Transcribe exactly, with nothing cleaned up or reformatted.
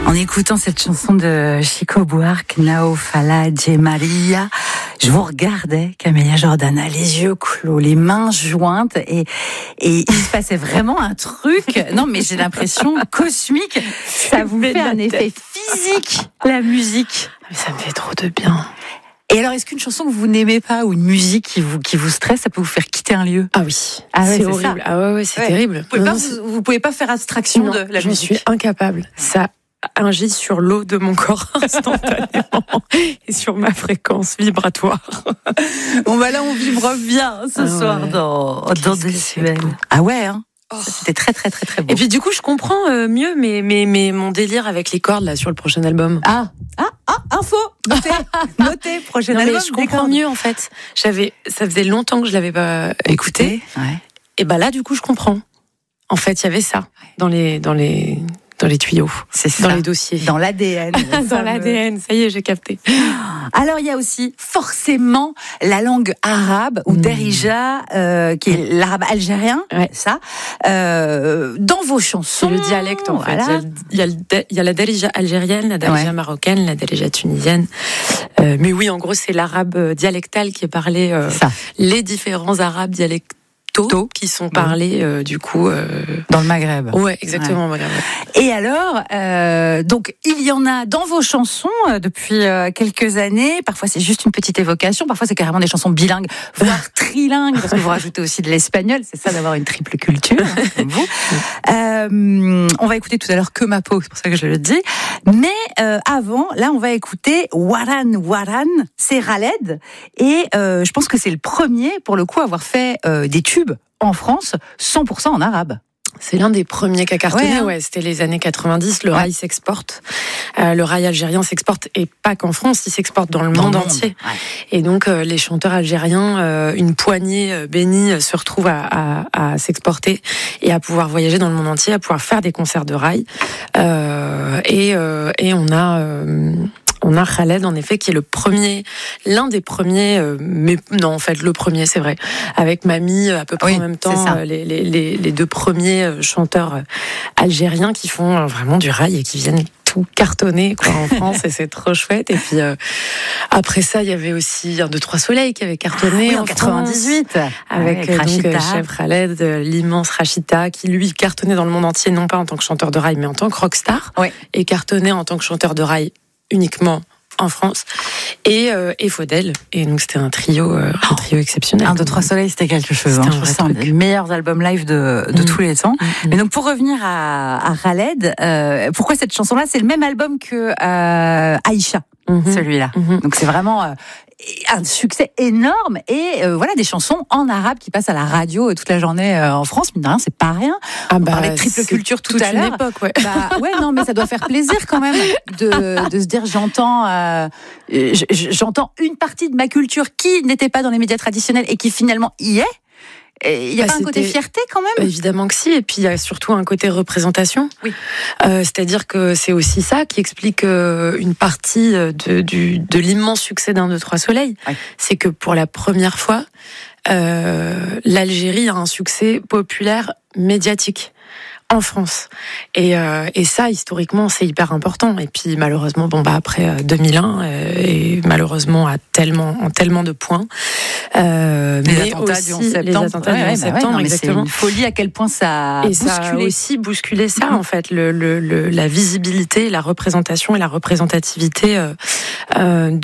En écoutant cette chanson de Chico Buarque, Nao Fala de Maria, je vous regardais, Camélia Jordana, les yeux clos, les mains jointes, et, et il se passait vraiment un truc. Non, mais j'ai l'impression cosmique. Ça vous fait un effet physique, la musique. Ça me fait trop de bien. Et alors, est-ce qu'une chanson que vous n'aimez pas ou une musique qui vous, qui vous stresse, ça peut vous faire quitter un lieu? Ah oui, ah ouais, c'est, c'est horrible. Ça. Ah ouais, ouais c'est ouais. terrible. Vous pouvez, non, pas, c'est... vous, vous pouvez pas faire abstraction non, de la je musique? Je suis incapable. Ça agit sur l'eau de mon corps instantanément et sur ma fréquence vibratoire. Bon bah là, on vibre bien ce ah soir ouais. dans, dans Décibel. Ah ouais, hein. Oh. Ça, c'était très très très très beau. Et puis du coup, je comprends euh, mieux mais, mais, mais mon délire avec les cordes là sur le prochain album. Ah ah ah info notez notez prochain non, album. Mais je comprends mieux en fait. J'avais ça faisait longtemps que je l'avais pas écouté. Ouais. Et bah là du coup je comprends. En fait, il y avait ça dans les dans les dans les tuyaux, c'est ça. Dans les dossiers, dans l'A D N, dans l'A D N. Ça y est, j'ai capté. Alors il y a aussi forcément la langue arabe ou mmh. Darija, euh, qui est l'arabe algérien, ouais. ça. Euh, dans vos chansons, c'est le dialecte en voilà. fait. Il y a, il y a, il y a la Darija algérienne, la Darija ouais. marocaine, la Darija tunisienne. Euh, mais oui, en gros, c'est l'arabe dialectal qui est parlé. Euh, les différents arabes dialectaux Tôt, qui sont parlés euh, du coup euh... dans le Maghreb. Ouais, exactement, ouais. Maghreb. Et alors, euh, donc il y en a dans vos chansons euh, depuis euh, quelques années. Parfois c'est juste une petite évocation, parfois c'est carrément des chansons bilingues, voire trilingues, parce que vous rajoutez aussi de l'espagnol. C'est ça d'avoir une triple culture, hein, comme vous. Euh, on va écouter tout à l'heure Que ma peau, c'est pour ça que je le dis. Mais euh, avant, là, on va écouter Waran Waran. C'est Khaled, et euh, je pense que c'est le premier, pour le coup, à avoir fait euh, des tubes en France, cent pour cent en arabe. C'est l'un des premiers qui a cartonné, ouais, hein. ouais, c'était les années quatre-vingt-dix, le ouais. rail s'exporte. Euh, le rail algérien s'exporte, et pas qu'en France, il s'exporte dans le dans monde, monde entier. Ouais. Et donc, euh, les chanteurs algériens, euh, une poignée euh, bénie, se retrouvent à, à, à s'exporter et à pouvoir voyager dans le monde entier, à pouvoir faire des concerts de rail. Euh, et, euh, et on a... Euh, On a Khaled, en effet, qui est le premier, l'un des premiers, euh, mais non, en fait, le premier, c'est vrai, avec Mamie, à peu près oui, en même temps, euh, les, les, les deux premiers chanteurs algériens qui font vraiment du rail et qui viennent tout cartonner, quoi, en France, et c'est trop chouette. Et puis, euh, après ça, il y avait aussi un, deux, trois soleils qui avait cartonné ah, oui, en, en quatre-vingt-dix-huit. France, avec, avec donc, euh, Chef Khaled, l'immense Rachita, qui lui cartonnait dans le monde entier, non pas en tant que chanteur de rail, mais en tant que rockstar, oui. et cartonnait en tant que chanteur de rail uniquement en France, et, euh, et Faudel. Et donc, c'était un trio, euh, un trio exceptionnel. Un, deux, trois soleils, c'était quelque chose. C'était hein. C'est un des meilleurs albums live de, de mmh. tous les temps. Mmh. Mais donc, pour revenir à, à Khaled, euh, pourquoi cette chanson-là? C'est le même album que euh, Aïcha, mmh. celui-là. Mmh. Donc, c'est vraiment... Euh, un succès énorme, et euh, voilà, des chansons en arabe qui passent à la radio toute la journée euh, en France. Mine de rien, c'est pas rien. Ah bah, on parlait de triple culture tout à l'heure. Époque, ouais. Bah ouais, non, mais ça doit faire plaisir quand même de, de se dire j'entends, euh, j'entends une partie de ma culture qui n'était pas dans les médias traditionnels et qui finalement y est. Il y a bah, pas un côté fierté quand même? Évidemment que si, et puis il y a surtout un côté représentation. Oui. Euh, c'est-à-dire que c'est aussi ça qui explique euh, une partie de, du, de l'immense succès d'Un, deux, trois soleils. Oui. C'est que pour la première fois, euh, l'Algérie a un succès populaire médiatique en France, et, euh, et ça historiquement c'est hyper important. Et puis malheureusement bon bah après euh, deux mille un euh, et malheureusement à tellement en tellement de points euh, les mais attentats aussi, du onze septembre, les attentats ouais, du onze ouais, septembre, ouais, non, exactement. C'est une folie à quel point ça a et bousculé. ça a aussi bousculé ça en fait, le, le, le la visibilité, la représentation et la représentativité euh, euh, de